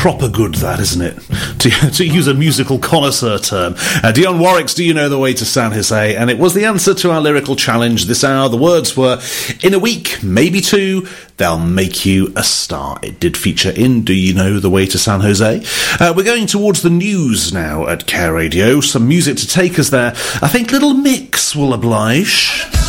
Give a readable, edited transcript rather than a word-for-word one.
proper good, that, isn't it? To use a musical connoisseur term. Dionne Warwick's Do You Know the Way to San Jose? And it was the answer to our lyrical challenge this hour. The words were, in a week, maybe two, they'll make you a star. It did feature in Do You Know the Way to San Jose? We're going towards the news now at Care Radio. Some music to take us there. I think Little Mix will oblige.